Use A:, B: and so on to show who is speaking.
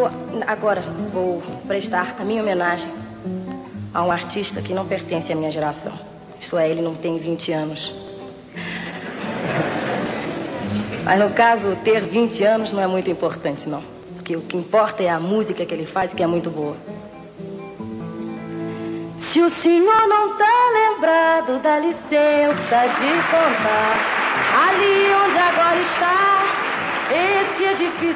A: agora vou prestar a minha homenagem a um artista que não pertence à minha geração. Isto é, ele não tem 20 anos. Mas no caso, ter 20 anos não é muito importante, não. Porque o que importa é a música que ele faz, que é muito boa. Se o senhor não tá lembrado, dá licença de contar. Ali onde agora está esse edifício